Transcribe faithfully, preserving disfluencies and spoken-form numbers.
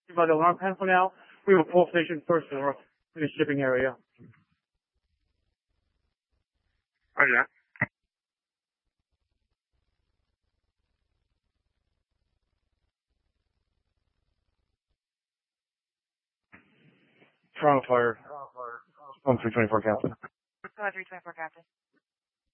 By the alarm panel now, we have a pull station first floor in the shipping area. Roger that. Toronto Fire. Toronto Fire. One three twenty four, Captain. Go three twenty-four, Captain.